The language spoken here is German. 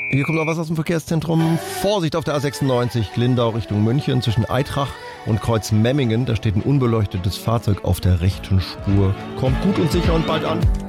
Hier kommt noch was aus dem Verkehrszentrum. Vorsicht auf der A96 Lindau Richtung München zwischen Eitrach und Kreuz Memmingen. Da steht ein unbeleuchtetes Fahrzeug auf der rechten Spur. Kommt gut und sicher und bald an.